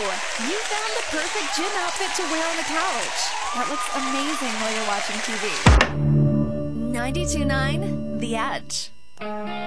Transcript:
You found the perfect gym outfit to wear on the couch. That looks amazing while you're watching TV. 92.9 The Edge.